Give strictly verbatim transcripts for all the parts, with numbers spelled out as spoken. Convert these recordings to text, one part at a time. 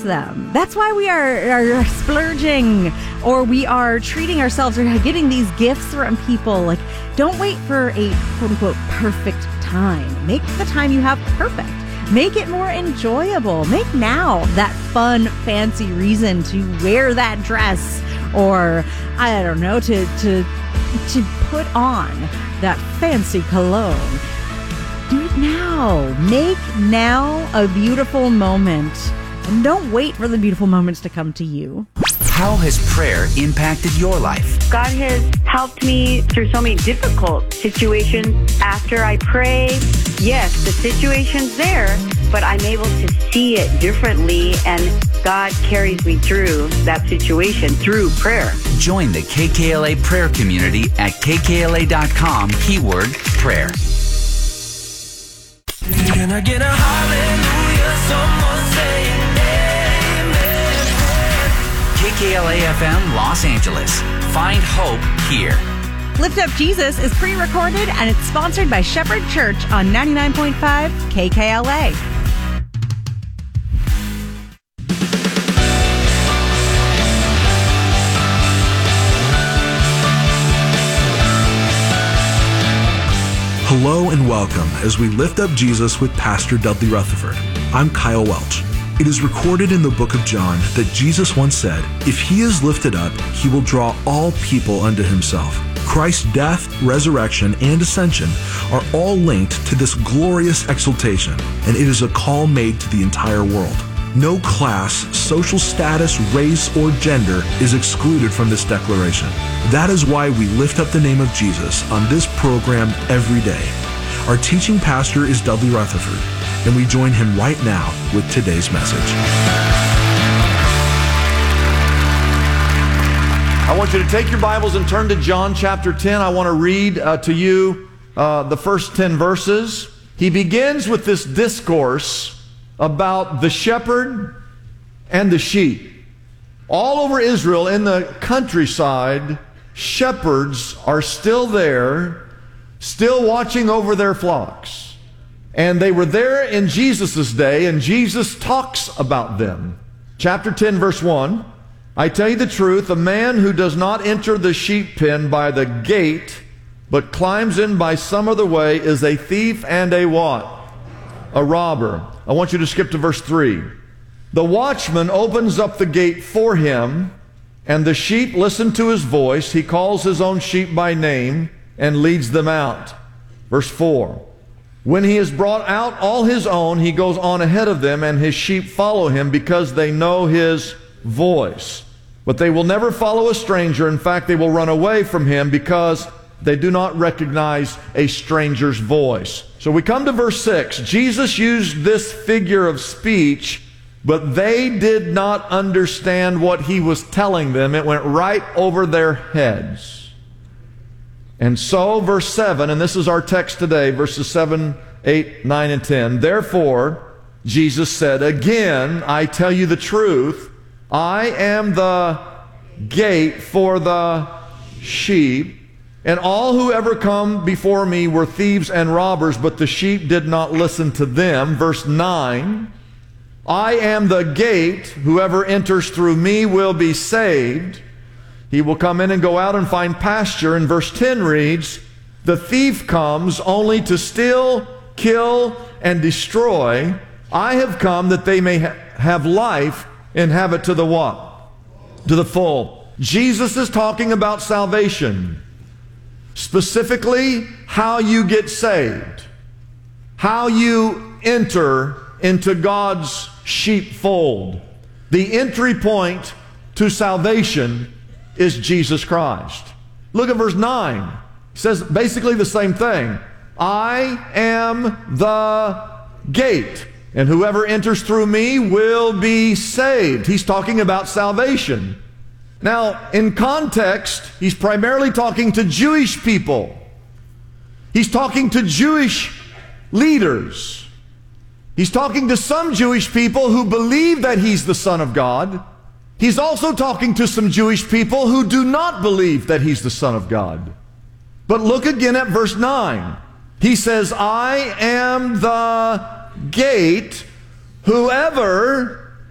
them. That's why we are, are splurging, or we are treating ourselves or getting these gifts from people. Like, don't wait for a quote-unquote perfect time. Make the time you have perfect. Make it more enjoyable. Make now that fun, fancy reason to wear that dress, or I don't know, to to to put on that fancy cologne. Do it now. Make now a beautiful moment. And don't wait for the beautiful moments to come to you. How has prayer impacted your life? God has helped me through so many difficult situations. After I pray, yes, the situation's there, but I'm able to see it differently, and God carries me through that situation through prayer. Join the K K L A prayer community at K K L A dot com, keyword prayer. Can I get a hallelujah? Someone say amen. K K L A F M Los Angeles. Find hope here. Lift Up Jesus is pre-recorded and it's sponsored by Shepherd Church on ninety-nine point five K K L A. Hello and welcome as we lift up Jesus with Pastor Dudley Rutherford. I'm Kyle Welch. It is recorded in the book of John that Jesus once said, "If he is lifted up, he will draw all people unto himself." Christ's death, resurrection, and ascension are all linked to this glorious exaltation, and it is a call made to the entire world. No class, social status, race, or gender is excluded from this declaration. That is why we lift up the name of Jesus on this program every day. Our teaching pastor is Dudley Rutherford, and we join him right now with today's message. I want you to take your Bibles and turn to John chapter ten. I want to read uh, to you uh, the first ten verses. He begins with this discourse about the shepherd and the sheep. All over Israel, in the countryside, shepherds are still there, still watching over their flocks. And they were there in Jesus' day, and Jesus talks about them. Chapter ten, verse one, I tell you the truth, a man who does not enter the sheep pen by the gate, but climbs in by some other way, is a thief and a what? A robber. I want you to skip to verse three. The watchman opens up the gate for him, and the sheep listen to his voice. He calls his own sheep by name and leads them out. Verse four. When he has brought out all his own, he goes on ahead of them, and his sheep follow him because they know his voice. But they will never follow a stranger. In fact, they will run away from him because they do not recognize a stranger's voice. So we come to verse six. Jesus used this figure of speech, but they did not understand what he was telling them. It went right over their heads. And so, verse seven, and this is our text today, verses seven, eight, nine, and ten. Therefore, Jesus said, again, I tell you the truth, I am the gate for the sheep. And all who ever come before me were thieves and robbers, but the sheep did not listen to them. Verse nine, I am the gate. Whoever enters through me will be saved. He will come in and go out and find pasture. And verse ten reads, the thief comes only to steal, kill, and destroy. I have come that they may ha- have life and have it to the what? To the full. Jesus is talking about salvation. Specifically, how you get saved, how you enter into God's sheepfold. The entry point to salvation is Jesus Christ. Look at verse nine. It says basically the same thing. I am the gate, and whoever enters through me will be saved. He's talking about salvation. Now, in context, he's primarily talking to Jewish people. He's talking to Jewish leaders. He's talking to some Jewish people who believe that he's the Son of God. He's also talking to some Jewish people who do not believe that he's the Son of God. But look again at verse nine. He says, I am the gate. Whoever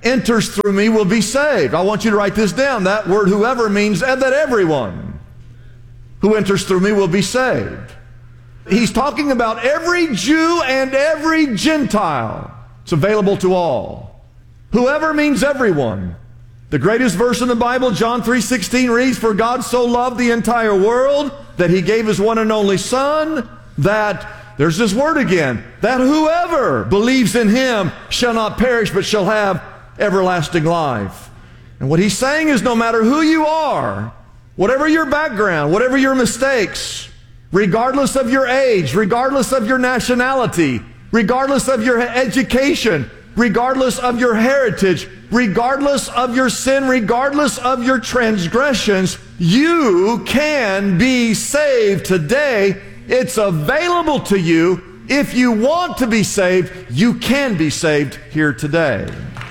enters through me will be saved. I want you to write this down. That word whoever means that everyone who enters through me will be saved. He's talking about every Jew and every Gentile. It's available to all. Whoever means everyone. The greatest verse in the Bible, John three sixteen reads, "For God so loved the entire world that He gave His one and only Son, that," there's this word again, "that whoever believes in Him shall not perish but shall have everlasting life." And what He's saying is no matter who you are, whatever your background, whatever your mistakes, regardless of your age, regardless of your nationality, regardless of your education, regardless of your heritage, regardless of your sin, regardless of your transgressions, you can be saved today. It's available to you. If you want to be saved, you can be saved here today.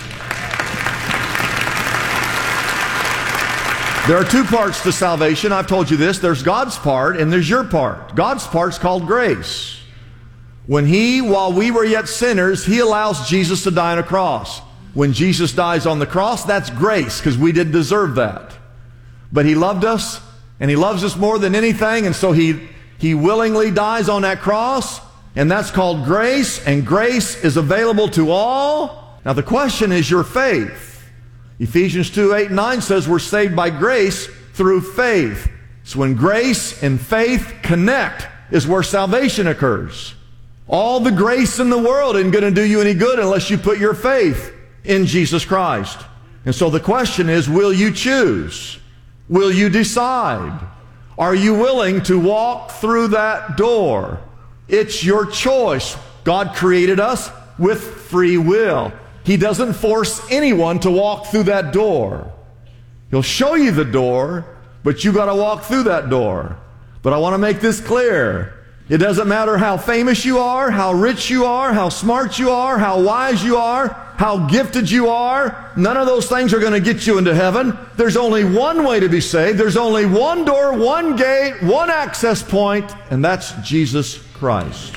There are two parts to salvation. I've told you this. There's God's part and there's your part. God's part's called grace. When He, while we were yet sinners, He allows Jesus to die on a cross. When Jesus dies on the cross, that's grace, because we didn't deserve that. But He loved us, and He loves us more than anything, and so He, he willingly dies on that cross, and that's called grace, and grace is available to all. Now the question is your faith. Ephesians two, eight, and nine says we're saved by grace through faith. So when grace and faith connect is where salvation occurs. All the grace in the world isn't going to do you any good unless you put your faith in Jesus Christ. And so the question is, will you choose? Will you decide? Are you willing to walk through that door? It's your choice. God created us with free will. He doesn't force anyone to walk through that door. He'll show you the door, but you got to walk through that door. But I want to make this clear. It doesn't matter how famous you are, how rich you are, how smart you are, how wise you are, how gifted you are. None of those things are going to get you into heaven. There's only one way to be saved. There's only one door, one gate, one access point, and that's Jesus Christ.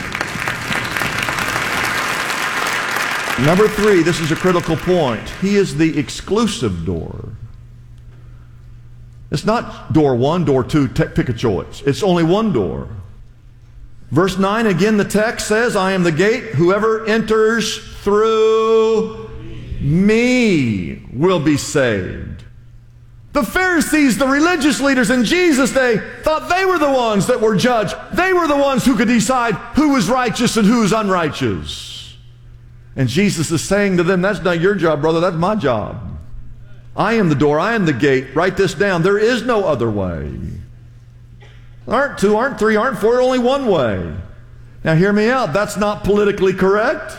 Number three, this is a critical point. He is the exclusive door. It's not door one, door two, pick a choice. It's only one door. Verse nine, again, the text says, "I am the gate. Whoever enters through me will be saved." The Pharisees, the religious leaders in Jesus' day, thought they were the ones that were judged. They were the ones who could decide who was righteous and who was unrighteous. And Jesus is saying to them, that's not your job, brother. That's my job. I am the door. I am the gate. Write this down. There is no other way. Aren't two, aren't three, aren't four, only one way. Now hear me out. That's not politically correct.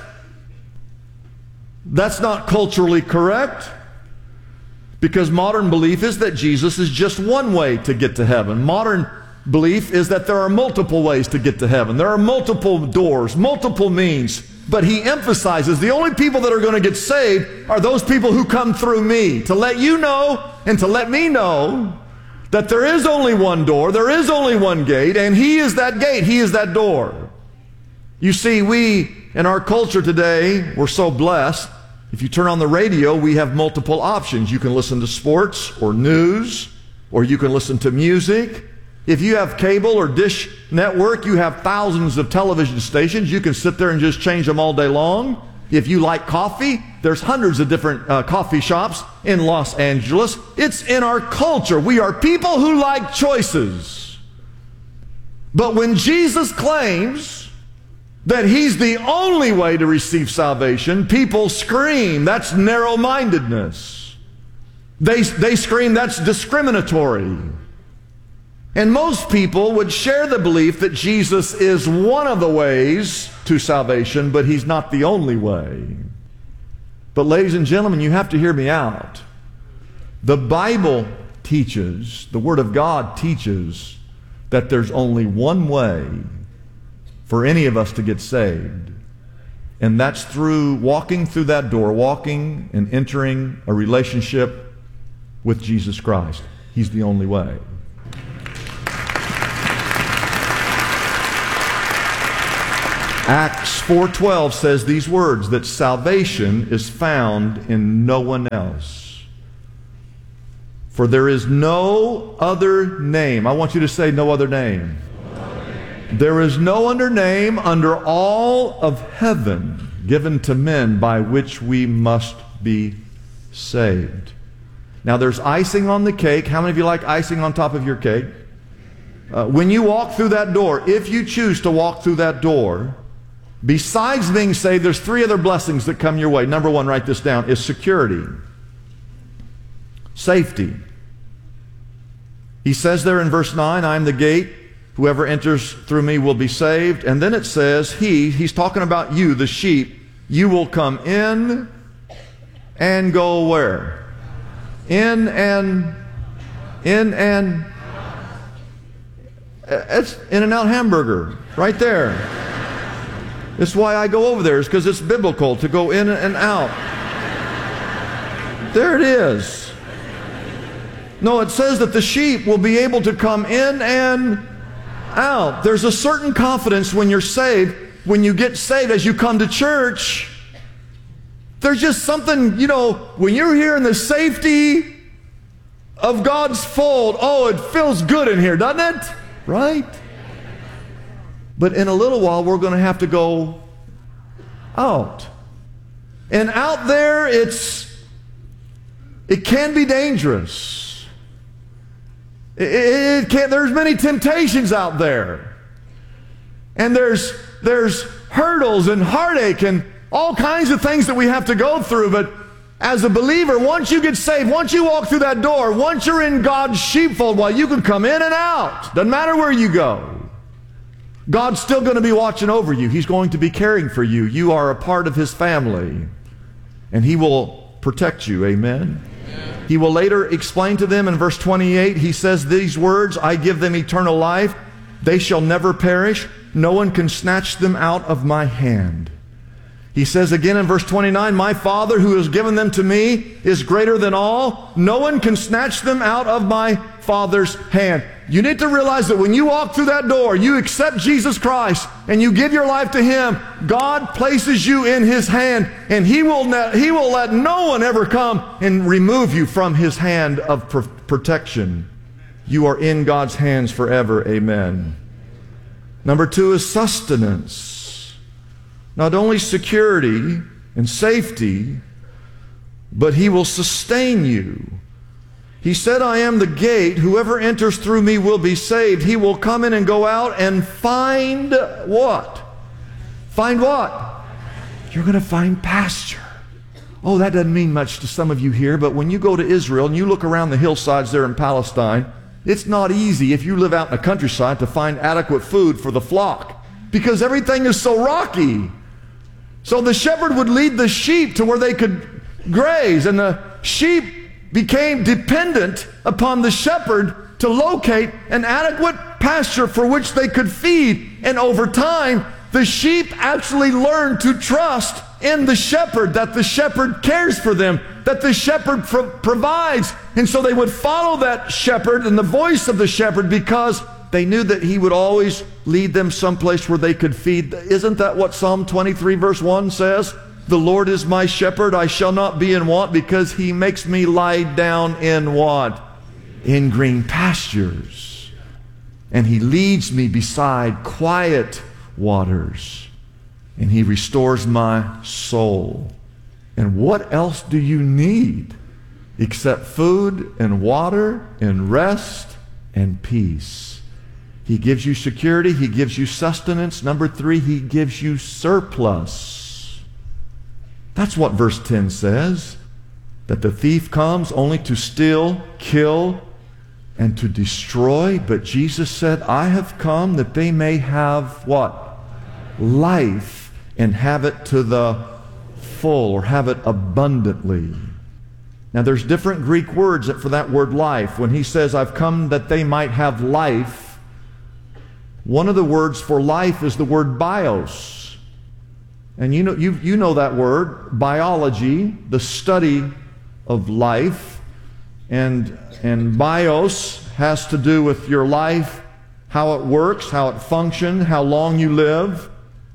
That's not culturally correct. Because modern belief is that Jesus is just one way to get to heaven. Modern belief is that there are multiple ways to get to heaven. There are multiple doors, multiple means. But he emphasizes the only people that are going to get saved are those people who come through me. To let you know and to let me know that there is only one door, there is only one gate, and He is that gate, He is that door. You see, we, in our culture today, we're so blessed. If you turn on the radio, we have multiple options. You can listen to sports or news, or you can listen to music. If you have cable or dish network, you have thousands of television stations. You can sit there and just change them all day long. If you like coffee, there's hundreds of different uh, coffee shops in Los Angeles. It's in our culture. We are people who like choices. But when Jesus claims that He's the only way to receive salvation, people scream, that's narrow-mindedness. They, they scream, that's discriminatory. And most people would share the belief that Jesus is one of the ways to salvation, but He's not the only way. But ladies and gentlemen, you have to hear me out. The Bible teaches, the Word of God teaches, that there's only one way for any of us to get saved. And that's through walking through that door, walking and entering a relationship with Jesus Christ. He's the only way. Acts four twelve says these words, that salvation is found in no one else. For there is no other name. I want you to say no other name. No other name. There is no other name under all of heaven given to men by which we must be saved. Now there's icing on the cake. How many of you like icing on top of your cake? Uh, when you walk through that door, if you choose to walk through that door, besides being saved, there's three other blessings that come your way. Number one, write this down, is security. Safety. He says there in verse nine, I am the gate. Whoever enters through me will be saved. And then it says, he, he's talking about you, the sheep, you will come in and go where? In and, in and, it's In-N-Out hamburger, right there. That's why I go over there, is because it's biblical to go in and out. There it is. No, it says that the sheep will be able to come in and out. There's a certain confidence when you're saved, when you get saved, as you come to church. There's just something, you know, when you're here in the safety of God's fold, oh, it feels good in here, doesn't it? Right? But in a little while, we're going to have to go out. And out there, it's it can be dangerous. It, it, it can, there's many temptations out there. And there's, there's hurdles and heartache and all kinds of things that we have to go through. But as a believer, once you get saved, once you walk through that door, once you're in God's sheepfold, well, you can come in and out. Doesn't matter where you go. God's still going to be watching over you. He's going to be caring for you. You are a part of His family. And He will protect you. Amen? Amen. He will later explain to them in verse twenty-eight, He says these words, I give them eternal life. They shall never perish. No one can snatch them out of my hand. He says again in verse twenty-nine, my Father who has given them to me is greater than all. No one can snatch them out of my Father's hand. You need to realize that when you walk through that door, you accept Jesus Christ and you give your life to Him, God places you in His hand, and He will, ne- he will let no one ever come and remove you from His hand of pr- protection. You are in God's hands forever. Amen. Number two is sustenance. Not only security and safety, but He will sustain you. He said, I am the gate. Whoever enters through me will be saved. He will come in and go out and find what? Find what? You're going to find pasture. Oh, that doesn't mean much to some of you here, but when you go to Israel and you look around the hillsides there in Palestine, it's not easy if you live out in the countryside to find adequate food for the flock because everything is so rocky. So the shepherd would lead the sheep to where they could graze, and the sheep became dependent upon the shepherd to locate an adequate pasture for which they could feed. And over time, the sheep actually learned to trust in the shepherd, that the shepherd cares for them, that the shepherd pro- provides. And so they would follow that shepherd and the voice of the shepherd because they knew that he would always lead them someplace where they could feed. Isn't that what Psalm twenty-three verse one says? The Lord is my shepherd, I shall not be in want, because He makes me lie down in what? In green pastures. And He leads me beside quiet waters. And He restores my soul. And what else do you need except food and water and rest and peace? He gives you security. He gives you sustenance. Number three, He gives you surplus. That's what verse ten says, that the thief comes only to steal, kill, and to destroy. But Jesus said, I have come that they may have what? Life, and have it to the full, or have it abundantly. Now there's different Greek words for that word life. When He says, I've come that they might have life, one of the words for life is the word bios. And you know, you, you know that word, biology, the study of life. And, and bios has to do with your life, how it works, how it functions, how long you live.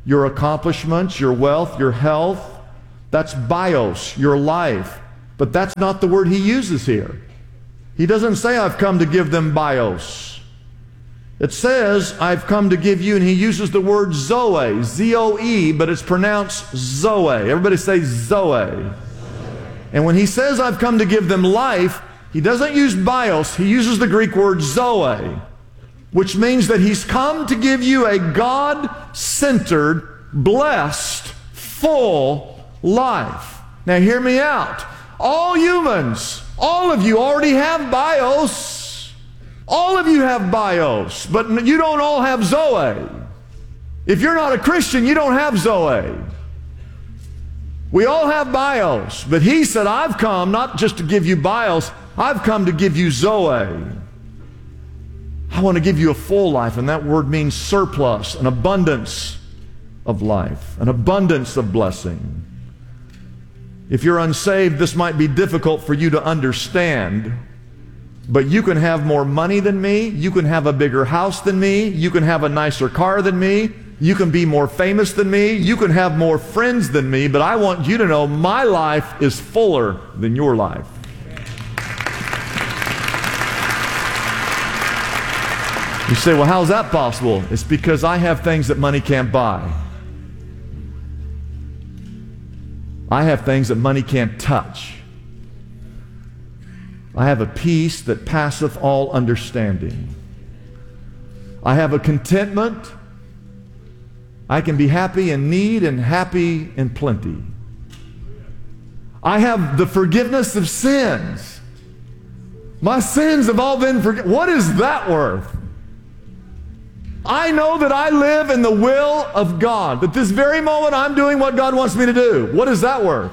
your accomplishments, your wealth, your health. That's bios, your life. But that's not the word he uses here. He doesn't say, I've come to give them bios. It says, I've come to give you, and he uses the word zoe, Z O E, but it's pronounced zoe. Everybody say zoe. And when he says, I've come to give them life, he doesn't use bios, he uses the Greek word zoe, which means that he's come to give you a God-centered, blessed, full life. Now hear me out. All humans, all of you already have bios. All of you have bios, but you don't all have zoe. If you're not a Christian, you don't have zoe. We all have bios, but he said, I've come not just to give you bios, I've come to give you zoe. I want to give you a full life, and that word means surplus, an abundance of life, an abundance of blessing. If you're unsaved, this might be difficult for you to understand, but you can have more money than me, you can have a bigger house than me, you can have a nicer car than me, you can be more famous than me, you can have more friends than me, but I want you to know my life is fuller than your life. You say, well, how's that possible? It's because I have things that money can't buy. I have things that money can't touch. I have a peace that passeth all understanding. I have a contentment. I can be happy in need and happy in plenty. I have the forgiveness of sins. My sins have all been forgiven. What is that worth? I know that I live in the will of God. That this very moment I'm doing what God wants me to do. What is that worth?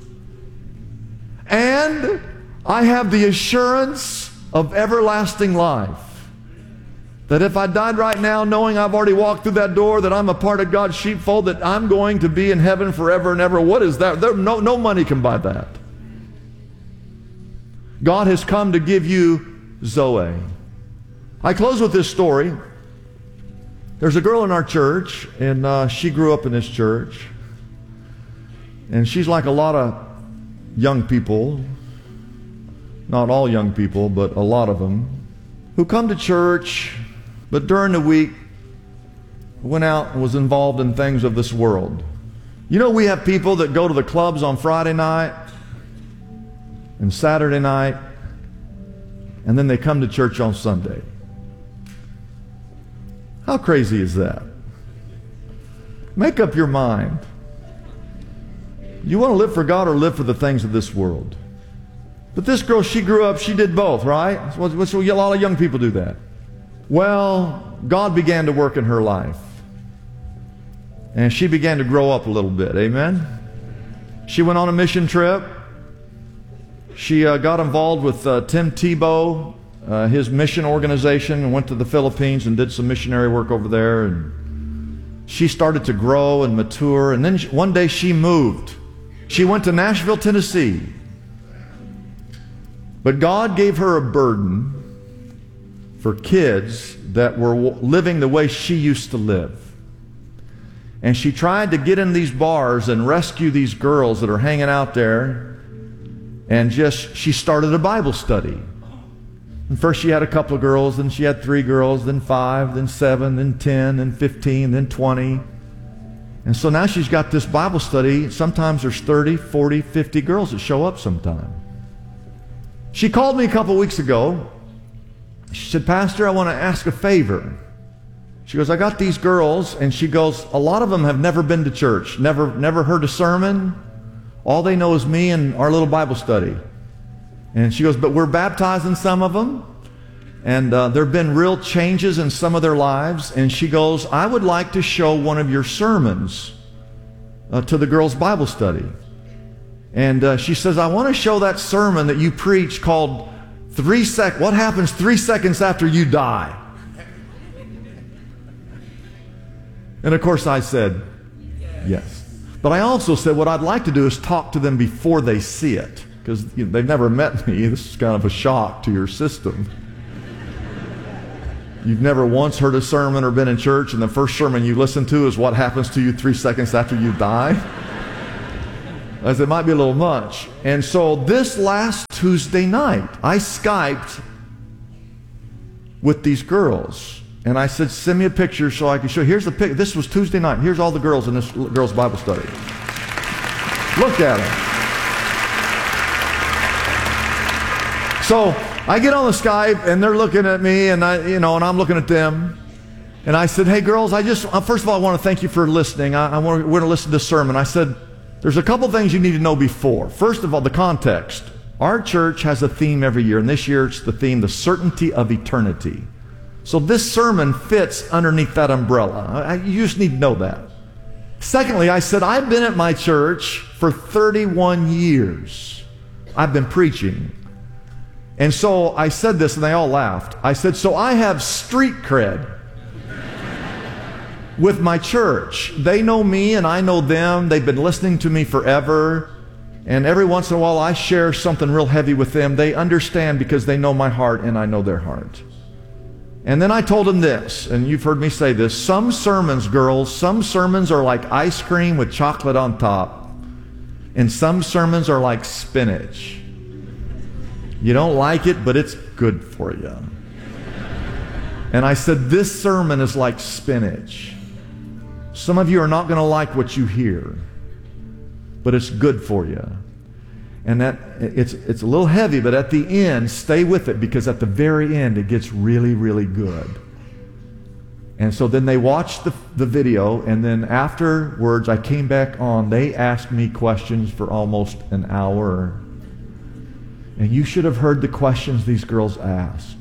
And I have the assurance of everlasting life. That if I died right now knowing I've already walked through that door, that I'm a part of God's sheepfold, that I'm going to be in heaven forever and ever. What is that? There, no, no money can buy that. God has come to give you Zoe. I close with this story. There's a girl in our church, and uh, she grew up in this church. And she's like a lot of young people, not all young people, but a lot of them, who come to church, but during the week went out and was involved in things of this world. You know, we have people that go to the clubs on Friday night and Saturday night, and then they come to church on Sunday. How crazy is that? Make up your mind. You want to live for God or live for the things of this world? But this girl, she grew up, she did both, right? So a lot of young people do that. Well, God began to work in her life. And she began to grow up a little bit, amen? She went on a mission trip. She uh, got involved with uh, Tim Tebow, uh, his mission organization, and went to the Philippines and did some missionary work over there. And she started to grow and mature. And then she, one day she moved. She went to Nashville, Tennessee. But God gave her a burden for kids that were living the way she used to live. And she tried to get in these bars and rescue these girls that are hanging out there. And just, she started a Bible study. And first she had a couple of girls, then she had three girls, then five, then seven, then ten, then fifteen, then twenty. And so now she's got this Bible study. Sometimes there's thirty, forty, fifty girls that show up sometime. She called me a couple weeks ago. She said, Pastor, I want to ask a favor. She goes, I got these girls, and she goes, a lot of them have never been to church, never, never heard a sermon. All they know is me and our little Bible study. And she goes, but we're baptizing some of them, and uh, there have been real changes in some of their lives. And she goes, I would like to show one of your sermons uh, to the girls' Bible study. And uh, she says, I want to show that sermon that you preach called Three Sec. What happens three seconds after you die? And of course I said, yes. But I also said, what I'd like to do is talk to them before they see it. Because you know, they've never met me. This is kind of a shock to your system. you've never once heard a sermon or been in church and the first sermon you listen to is what happens to you three seconds after you die. As it might be a little much. And so this last Tuesday night, I Skyped with these girls. And I said, send me a picture so I can show you. Here's the picture. This was Tuesday night. Here's all the girls in this girls' Bible study. Look at them. So I get on the Skype and they're looking at me and I, you know, and I'm looking at them. And I said, hey girls, I just, uh, first of all, I want to thank you for listening. I, I want to, we're going to listen to this sermon. I said, there's a couple things you need to know before. First of all, the context. Our church has a theme every year, and this year it's the theme, the certainty of eternity. So this sermon fits underneath that umbrella. I, you just need to know that. Secondly, I said, I've been at my church for thirty-one years. I've been preaching. And so I said this, and they all laughed. I said, so I have street cred with my church. They know me, and I know them. They've been listening to me forever. And every once in a while, I share something real heavy with them. They understand because they know my heart, and I know their heart. And then I told them this, and you've heard me say this. Some sermons, girls, some sermons are like ice cream with chocolate on top. And some sermons are like spinach. You don't like it, but it's good for you. And I said, this sermon is like spinach. Some of you are not going to like what you hear, but it's good for you. And that it's it's a little heavy, but at the end, stay with it, because at the very end, it gets really, really good. And so then they watched the, the video, and then afterwards, I came back on. They asked me questions for almost an hour. And you should have heard the questions these girls asked.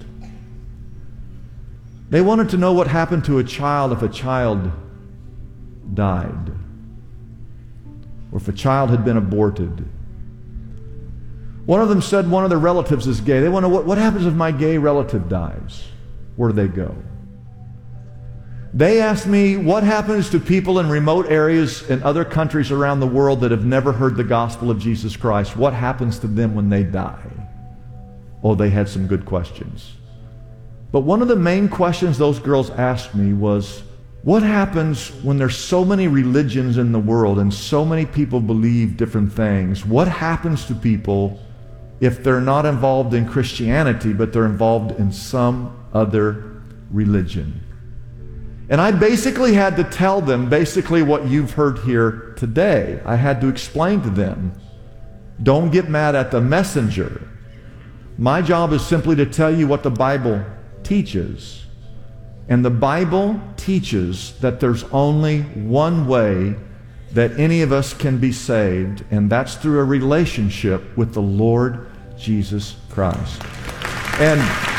They wanted to know what happened to a child if a child died, or if a child had been aborted. One of them said one of their relatives is gay. They want to know, what, what happens if my gay relative dies? Where do they go? They asked me, what happens to people in remote areas in other countries around the world that have never heard the gospel of Jesus Christ? What happens to them when they die? Oh, they had some good questions. But one of the main questions those girls asked me was, what happens when there's so many religions in the world and so many people believe different things? What happens to people if they're not involved in Christianity, but they're involved in some other religion? And I basically had to tell them basically what you've heard here today. I had to explain to them, don't get mad at the messenger. My job is simply to tell you what the Bible teaches. And the Bible teaches that there's only one way that any of us can be saved, and that's through a relationship with the Lord Jesus Christ. And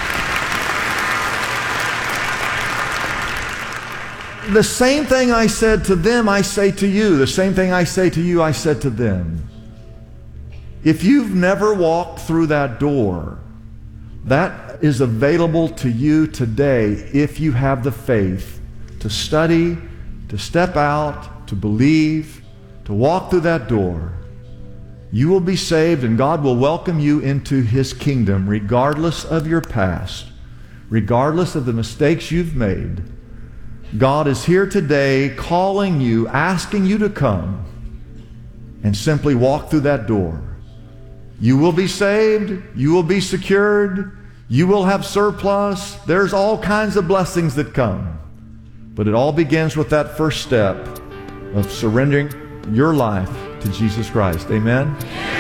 the same thing I said to them, I say to you. The same thing I say to you, I said to them. If you've never walked through that door, that is available to you today if you have the faith to study, to step out, to believe, to walk through that door. You will be saved, and God will welcome you into His kingdom regardless of your past, regardless of the mistakes you've made. God is here today calling you, asking you to come and simply walk through that door. You will be saved. You will be secured. You will have surplus. There's all kinds of blessings that come. But it all begins with that first step of surrendering your life to Jesus Christ. Amen?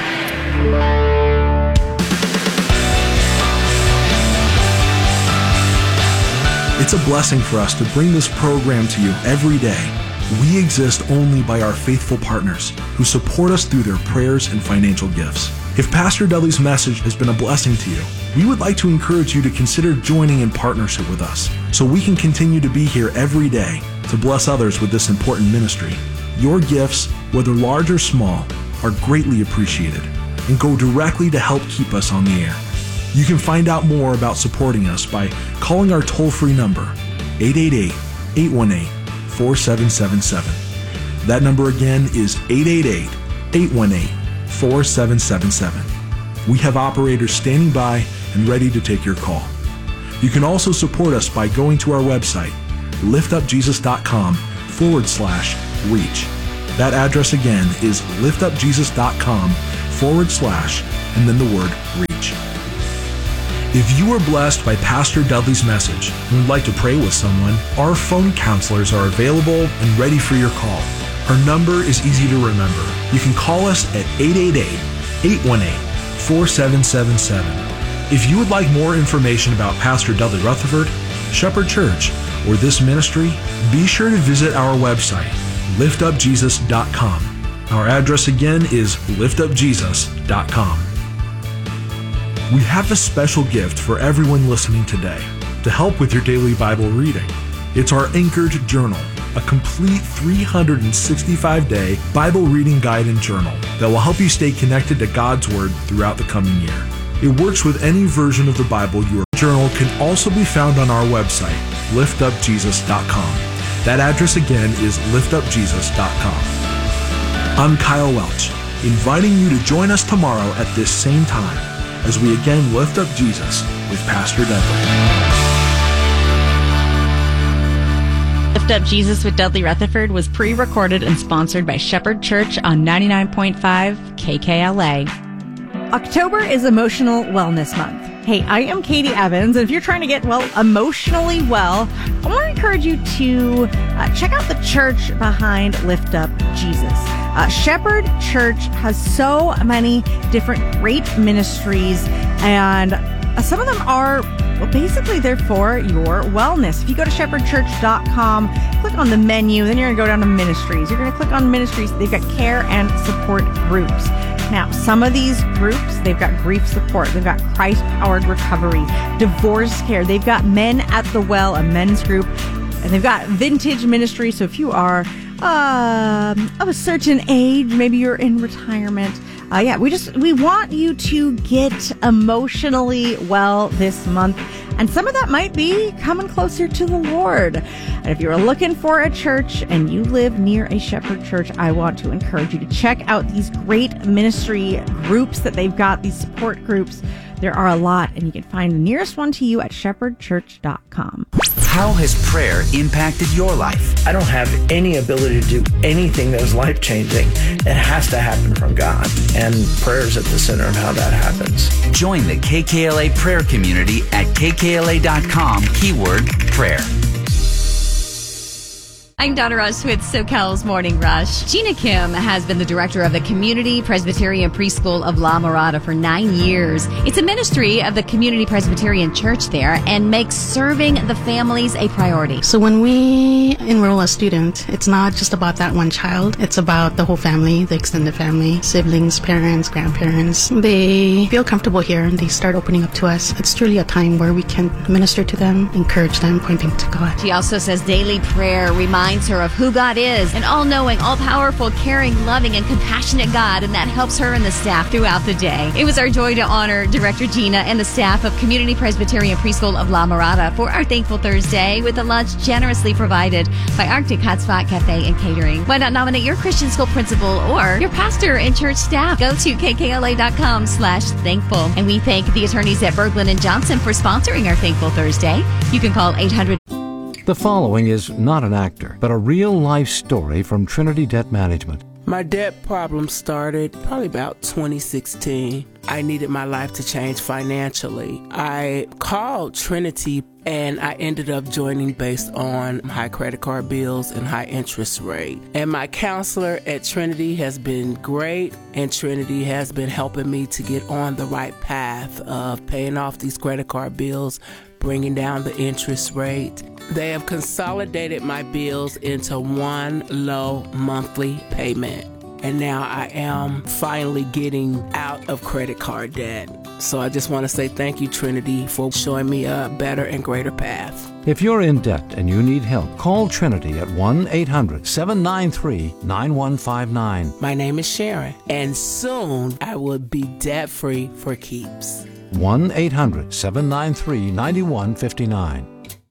It's a blessing for us to bring this program to you every day. We exist only by our faithful partners who support us through their prayers and financial gifts. If Pastor Dudley's message has been a blessing to you, we would like to encourage you to consider joining in partnership with us so we can continue to be here every day to bless others with this important ministry. Your gifts, whether large or small, are greatly appreciated and go directly to help keep us on the air. You can find out more about supporting us by calling our toll-free number, eight eight eight, eight one eight, four seven seven seven. That number again is eight eight eight, eight one eight, four seven seven seven. We have operators standing by and ready to take your call. You can also support us by going to our website, liftupjesus.com forward slash reach. That address again is liftupjesus.com forward slash and then the word reach. If you were blessed by Pastor Dudley's message and would like to pray with someone, our phone counselors are available and ready for your call. Our number is easy to remember. You can call us at eight eight eight, eight one eight, four seven seven seven. If you would like more information about Pastor Dudley Rutherford, Shepherd Church, or this ministry, be sure to visit our website, lift up jesus dot com. Our address again is lift up jesus dot com. We have a special gift for everyone listening today to help with your daily Bible reading. It's our Anchored Journal, a complete three hundred sixty-five day Bible reading guide and journal that will help you stay connected to God's Word throughout the coming year. It works with any version of the Bible. Your journal can also be found on our website, lift up jesus dot com. That address again is lift up jesus dot com. I'm Kyle Welch, inviting you to join us tomorrow at this same time as we again lift up Jesus with Pastor Dudley. Lift Up Jesus with Dudley Rutherford was pre-recorded and sponsored by Shepherd Church on ninety-nine point five K K L A. October is Emotional Wellness Month. Hey, I am Katie Evans, and if you're trying to get, well, emotionally well, I want to encourage you to uh, check out the church behind Lift Up Jesus. Uh, Shepherd Church has so many different great ministries, and uh, some of them are well, basically they're for your wellness. If you go to shepherd church dot com, click on the menu, then you're going to go down to ministries. You're going to click on ministries. They've got care and support groups. Now, some of these groups, they've got grief support, they've got Christ-powered recovery, divorce care, they've got Men at the Well, a men's group, and they've got vintage ministry. So if you are um, of a certain age, maybe you're in retirement, uh, yeah, we just, we want you to get emotionally well this month. And some of that might be coming closer to the Lord. And if you're looking for a church and you live near a Shepherd Church, I want to encourage you to check out these great ministry groups that they've got, these support groups. There are a lot, and you can find the nearest one to you at shepherd church dot com. How has prayer impacted your life? I don't have any ability to do anything that is life-changing. It has to happen from God, and prayer is at the center of how that happens. Join the K K L A prayer community at K K L A dot com, keyword prayer. I'm Donna Rush with SoCal's Morning Rush. Gina Kim has been the director of the Community Presbyterian Preschool of La Mirada for nine years. It's a ministry of the Community Presbyterian Church there and makes serving the families a priority. So when we enroll a student, it's not just about that one child. It's about the whole family, the extended family, siblings, parents, grandparents. They feel comfortable here and they start opening up to us. It's truly a time where we can minister to them, encourage them, pointing to God. She also says daily prayer reminds her of who God is, an all-knowing, all-powerful, caring, loving, and compassionate God, and that helps her and the staff throughout the day. It was our joy to honor Director Gina and the staff of Community Presbyterian Preschool of La Mirada for our Thankful Thursday with a lunch generously provided by Arctic Hotspot Cafe and Catering. Why not nominate your Christian school principal or your pastor and church staff? Go to K K L A dot com slash thankful. And we thank the attorneys at Berglund and Johnson for sponsoring our Thankful Thursday. You can call eight hundred. The following is not an actor, but a real-life story from Trinity Debt Management. My debt problem started probably about twenty sixteen. I needed my life to change financially. I called Trinity and I ended up joining based on high credit card bills and high interest rate. And my counselor at Trinity has been great, and Trinity has been helping me to get on the right path of paying off these credit card bills, bringing down the interest rate. They have consolidated my bills into one low monthly payment. And now I am finally getting out of credit card debt. So I just want to say thank you, Trinity, for showing me a better and greater path. If you're in debt and you need help, call Trinity at one eight hundred seven nine three nine one five nine. My name is Sharon, and soon I will be debt-free for keeps. one eight hundred seven nine three nine one five nine.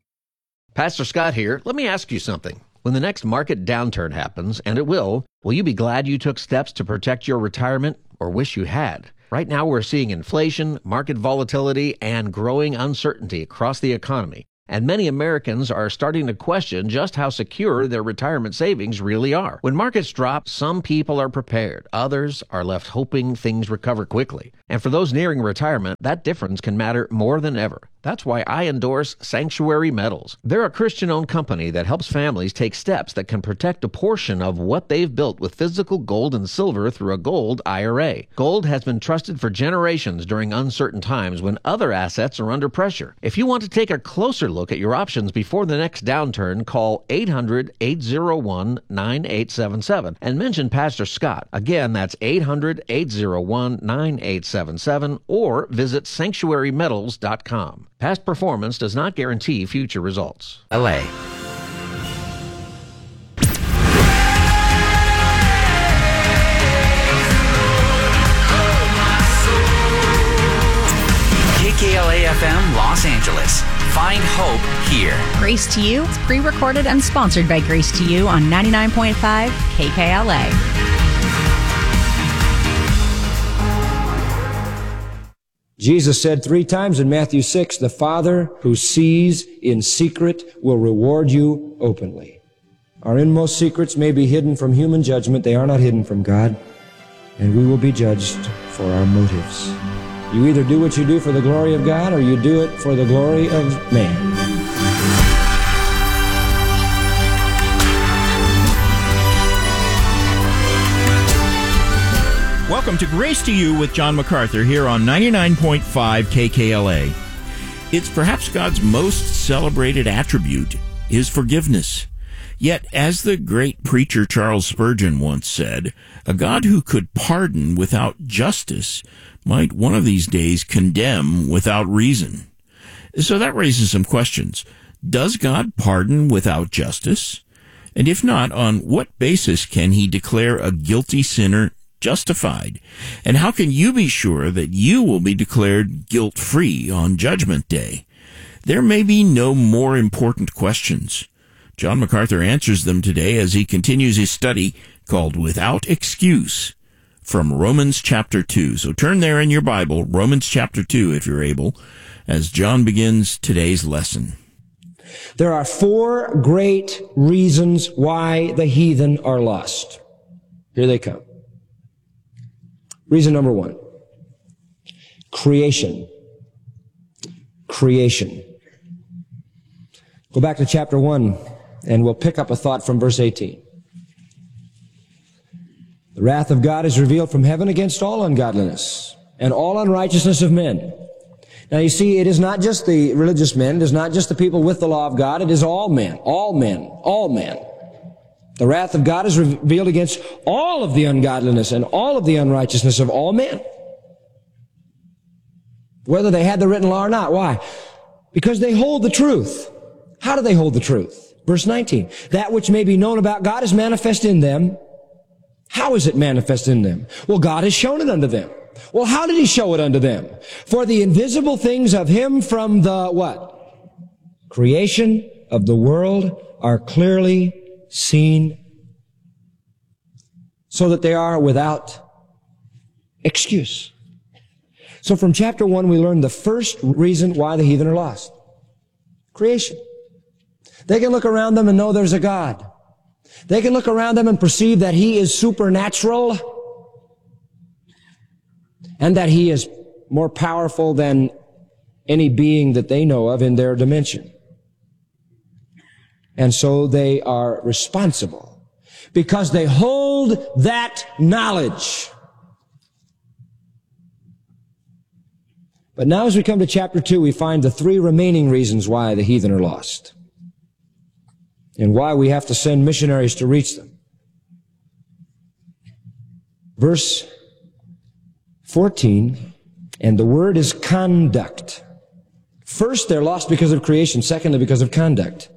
Pastor Scott here. Let me ask you something. When the next market downturn happens, and it will, will you be glad you took steps to protect your retirement or wish you had? Right now we're seeing inflation, market volatility, and growing uncertainty across the economy. And many Americans are starting to question just how secure their retirement savings really are. When markets drop, some people are prepared. Others are left hoping things recover quickly. And for those nearing retirement, that difference can matter more than ever. That's why I endorse Sanctuary Metals. They're a Christian-owned company that helps families take steps that can protect a portion of what they've built with physical gold and silver through a gold I R A. Gold has been trusted for generations during uncertain times when other assets are under pressure. If you want to take a closer look at your options before the next downturn, call eight hundred, eight oh one, nine eight seven seven and mention Pastor Scott. Again, that's eight hundred, eight oh one, nine eight seven seven or visit sanctuary metals dot com. Past performance does not guarantee future results. L A. K K L A F M Los Angeles. Find hope here. Grace to You is pre-recorded and sponsored by Grace to You on ninety-nine point five K K L A. Jesus said three times in Matthew six, the Father who sees in secret will reward you openly. Our inmost secrets may be hidden from human judgment. They are not hidden from God, and we will be judged for our motives. You either do what you do for the glory of God or you do it for the glory of man. Welcome to Grace to You with John MacArthur here on ninety-nine point five K K L A. It's perhaps God's most celebrated attribute is forgiveness. Yet, as the great preacher Charles Spurgeon once said, a God who could pardon without justice might one of these days condemn without reason. So that raises some questions. Does God pardon without justice? And if not, on what basis can he declare a guilty sinner justified? And how can you be sure that you will be declared guilt-free on Judgment Day? There may be no more important questions. John MacArthur answers them today as he continues his study called Without Excuse from Romans chapter two. So turn there in your Bible, Romans chapter two, if you're able, as John begins today's lesson. There are four great reasons why the heathen are lost. Here they come. Reason number one, creation. Creation. Go back to chapter one, and we'll pick up a thought from verse eighteen. The wrath of God is revealed from heaven against all ungodliness and all unrighteousness of men. Now you see, it is not just the religious men, it is not just the people with the law of God, it is all men, all men, all men. The wrath of God is revealed against all of the ungodliness and all of the unrighteousness of all men. Whether they had the written law or not. Why? Because they hold the truth. How do they hold the truth? Verse nineteen. That which may be known about God is manifest in them. How is it manifest in them? Well, God has shown it unto them. Well, how did he show it unto them? For the invisible things of him from the what? Creation of the world are clearly seen, so that they are without excuse. So from chapter one, we learn the first reason why the heathen are lost. Creation. They can look around them and know there's a God. They can look around them and perceive that he is supernatural and that he is more powerful than any being that they know of in their dimension. And so they are responsible because they hold that knowledge. But now as we come to chapter two, we find the three remaining reasons why the heathen are lost and why we have to send missionaries to reach them. Verse fourteen, and the word is conduct. First, they're lost because of creation. Secondly, because of conduct.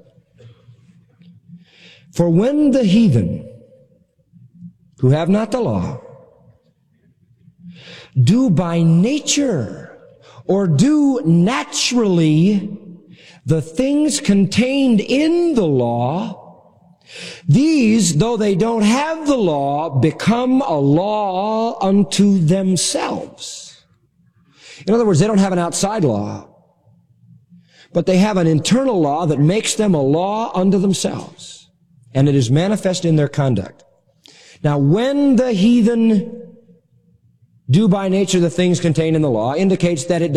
For when the heathen, who have not the law, do by nature or do naturally the things contained in the law, These, though they don't have the law, become a law unto themselves. In other words, they don't have an outside law, but they have an internal law that makes them a law unto themselves, and it is manifest in their conduct. Now, when the heathen do by nature the things contained in the law, indicates that it